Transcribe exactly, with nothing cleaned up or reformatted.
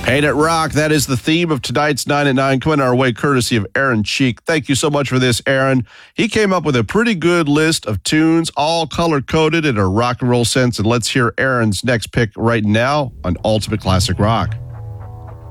Paint It Rock, that is the theme of tonight's nine at nine, coming our way courtesy of Aaron Cheek. Thank you so much for this, Aaron. He came up with a pretty good list of tunes, all color-coded in a rock and roll sense, and let's hear Aaron's next pick right now on Ultimate Classic Rock.